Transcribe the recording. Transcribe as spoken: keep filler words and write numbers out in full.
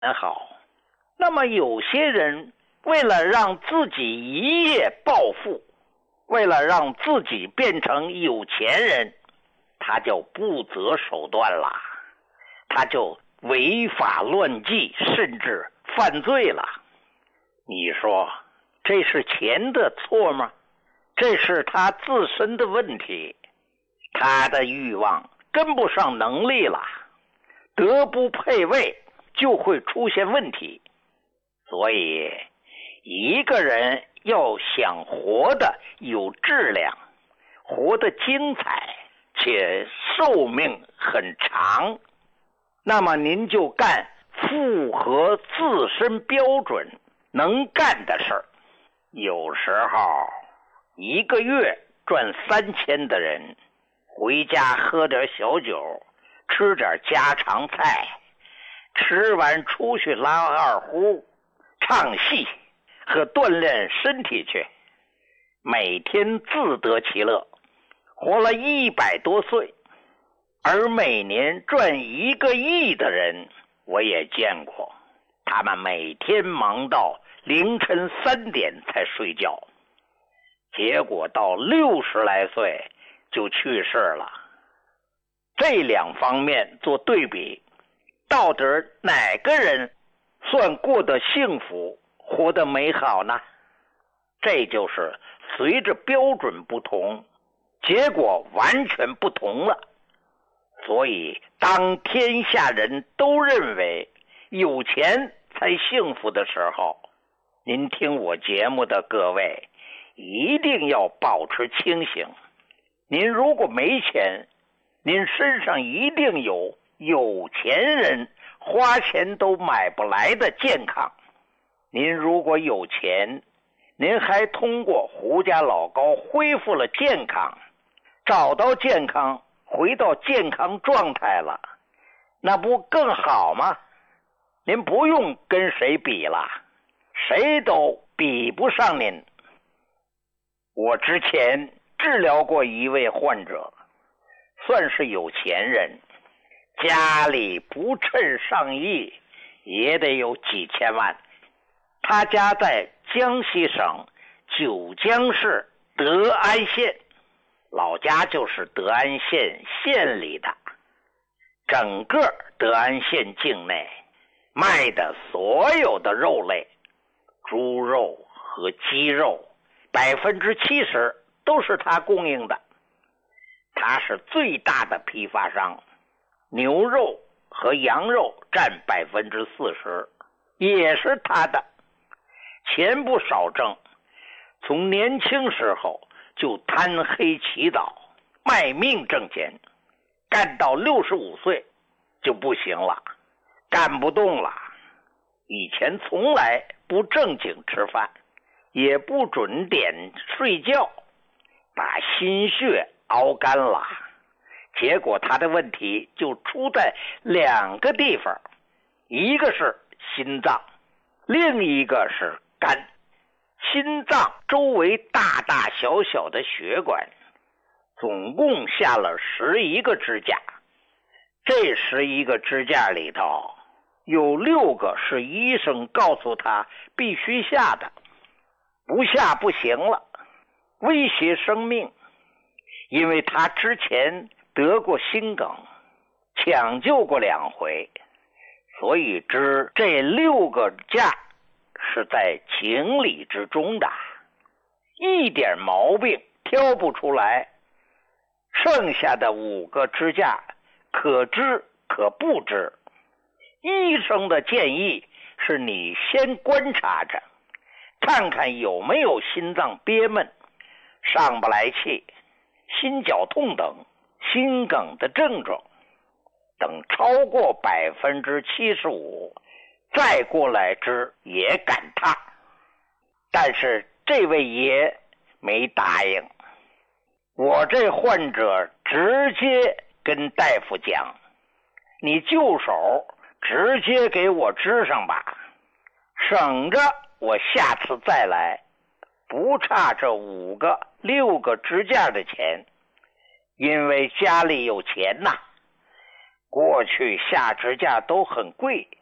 好。那么有些人为了让自己一夜暴富，为了让自己变成有钱人，他就不择手段了，他就违法乱纪，甚至犯罪了。你说这是钱的错吗？这是他自身的问题，他的欲望跟不上能力了，德不配位，就会出现问题。所以一个人要想活得有质量，活得精彩，且寿命很长，那么您就干符合自身标准能干的事儿。有时候一个月赚三千的人，回家喝点小酒，吃点家常菜，吃完出去拉二胡，唱戏和锻炼身体去，每天自得其乐，活了一百多岁。而每年赚一个亿的人我也见过，他们每天忙到凌晨三点才睡觉，结果到六十来岁就去世了。这两方面做对比，到底哪个人算过得幸福，活得美好呢？这就是随着标准不同，结果完全不同了。所以当天下人都认为有钱才幸福的时候，您听我节目的各位一定要保持清醒。您如果没钱，您身上一定有有钱人花钱都买不来的健康。您如果有钱，您还通过胡家老高恢复了健康，找到健康，回到健康状态了，那不更好吗？您不用跟谁比了，谁都比不上您。我之前治疗过一位患者，算是有钱人，家里不趁上亿也得有几千万。他家在江西省九江市德安县，老家就是德安县县里的。整个德安县境内卖的所有的肉类，猪肉和鸡肉百分之七十都是他供应的。他是最大的批发商，牛肉和羊肉占百分之四十，也是他的。钱不少挣，从年轻时候就贪黑起早，卖命挣钱，干到六十五岁就不行了，干不动了。以前从来不正经吃饭，也不准点睡觉，把心血熬干了。结果他的问题就出在两个地方，一个是心脏，另一个是肝。心脏周围大大小小的血管，总共下了十一个支架。这十一个支架里头，有六个是医生告诉他必须下的，不下不行了，威胁生命。因为他之前得过心梗，抢救过两回，所以知这六个架是在情理之中的，一点毛病挑不出来。剩下的五个支架可知可不知。医生的建议是你先观察着，看看有没有心脏憋闷、上不来气、心绞痛等心梗的症状。等超过百分之七十五，再过来治也赶趟。但是这位爷没答应。我这患者直接跟大夫讲，你就手直接给我支上吧，省着我下次再来，不差这五个六个支架的钱。因为家里有钱呐，过去下支架都很贵，